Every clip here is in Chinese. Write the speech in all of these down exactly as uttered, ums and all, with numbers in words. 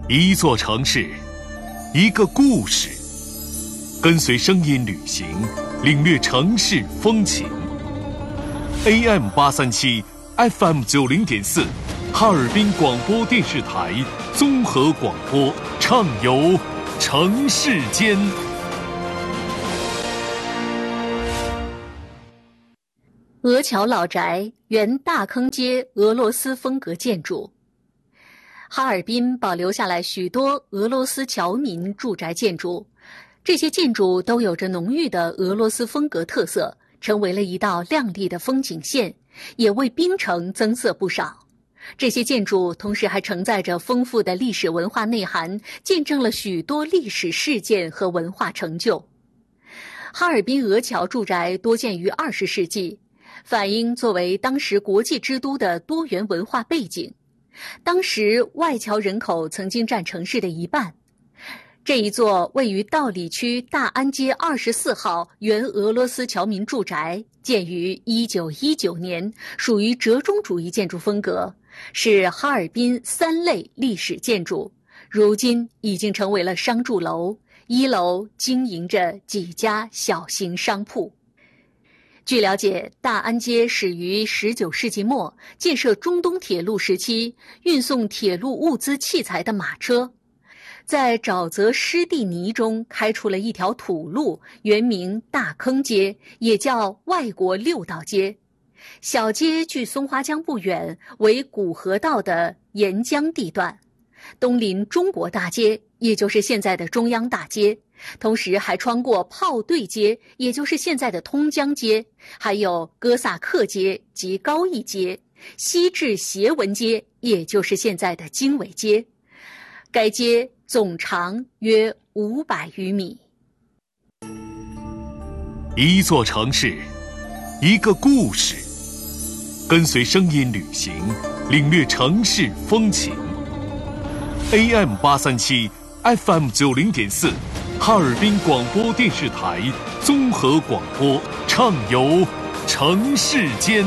一座城市，一个故事，跟随声音旅行，领略城市风情。A M 八三七 F M 九零点四，哈尔滨广播电视台综合广播，畅游城市间。 鹅桥老宅原大坑街俄罗斯风格建筑。哈尔滨保留下来许多俄罗斯侨民住宅建筑，这些建筑都有着浓郁的俄罗斯风格特色，成为了一道亮丽的风景线，也为滨城增色不少。这些建筑同时还承载着丰富的历史文化内涵，见证了许多历史事件和文化成就。哈尔滨鹅桥住宅多建于二十世纪，反映作为当时国际之都的多元文化背景。当时外侨人口曾经占城市的一半。这一座位于道里区大安街二十四号原俄罗斯侨民住宅，建于一九一九年，属于折中主义建筑风格，是哈尔滨三类历史建筑，如今已经成为了商住楼，一楼经营着几家小型商铺。据了解，大安街始于十九世纪末，建设中东铁路时期运送铁路物资器材的马车，在沼泽湿地泥中开出了一条土路，原名大坑街，也叫外国六道街。小街距松花江不远，为古河道的沿江地段，东临中国大街，也就是现在的中央大街，同时还穿过炮队街，也就是现在的通江街，还有哥萨克街及高义街，西至协文街，也就是现在的经纬街。该街总长约五百余米。 一座城市，一个故事，跟随声音旅行，领略城市风情。A M 八三七 F M 九零点四，哈尔滨广播电视台综合广播，畅游城市间。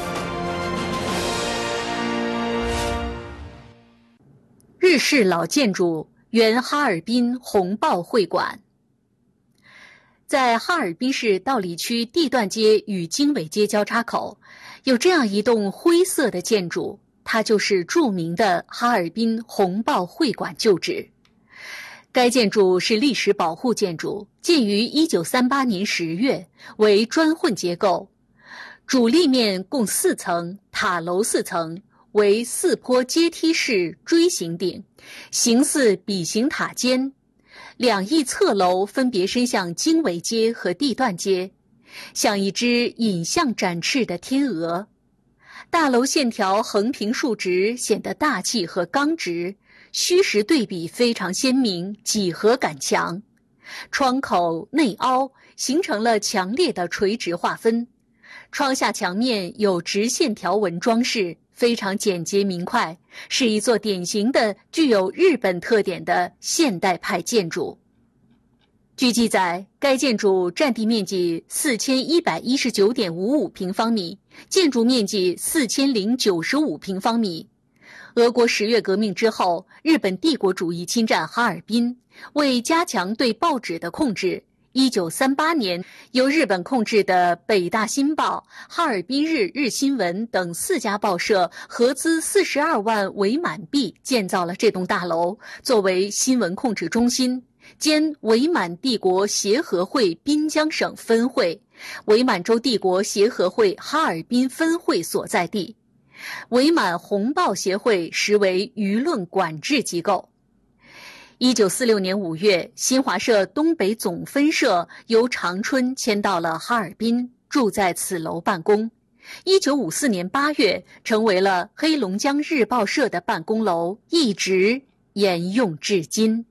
日式老建筑原哈尔滨红豹会馆。在哈尔滨市道里区地段街与经纬街交叉口，有这样一栋灰色的建筑，它就是著名的哈尔滨红豹会馆旧址。该建筑是历史保护建筑，建于一九三八年十月，为砖混结构，主立面共四层，塔楼四层，为四坡阶梯式锥形顶，形似笔形塔尖。两翼侧楼分别伸向经纬街和地段街，像一只引向展翅的天鹅。大楼线条横平竖直，显得大气和刚直，虚实对比非常鲜明，几何感强。窗口内凹，形成了强烈的垂直划分。窗下墙面有直线条纹装饰，非常简洁明快，是一座典型的具有日本特点的现代派建筑。据记载，该建筑占地面积四千一百一十九点五五平方米，建筑面积四千零九十五平方米。俄国十月革命之后，日本帝国主义侵占哈尔滨，为加强对报纸的控制，一九三八年，由日本控制的北大新报、哈尔滨日日新闻等四家报社合资四十二万伪满币建造了这栋大楼，作为新闻控制中心，兼伪满帝国协和会滨江省分会、伪满洲帝国协和会哈尔滨分会所在地。伪满红报协会实为舆论管制机构。一九四六年五月，新华社东北总分社由长春迁到了哈尔滨，住在此楼办公。一九五四年八月，成为了黑龙江日报社的办公楼，一直沿用至今。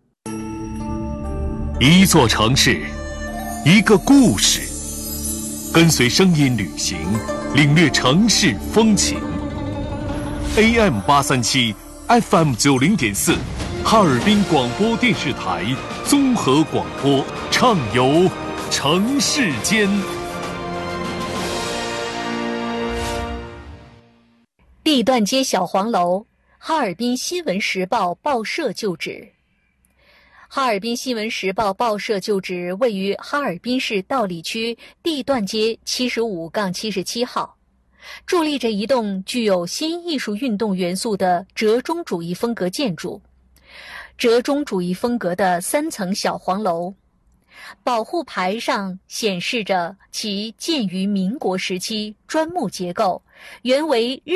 一座城市，一个故事，跟随声音旅行，领略城市风情。A M 八三七 F M 九零点四，哈尔滨广播电视台综合广播，畅游城市间。 地段街小黄楼， 哈尔滨新闻时报报社旧址。哈尔滨新闻时报报社旧址位于哈尔滨市道里区地段街七十五杠七十七号，伫立着一栋具有新艺术运动元素的折中主义风格建筑，折中主义风格的三层小黄楼。保护牌上显示着其建于民国时期，砖木结构，原为日